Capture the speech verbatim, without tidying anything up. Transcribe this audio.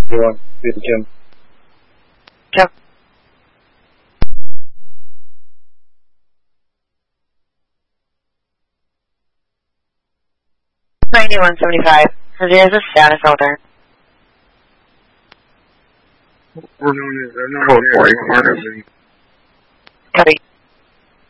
Everyone, be the Jim. Yep. ninety-one seventy-five. There's a status out there. We're known as, they're known as forty-one. Copy.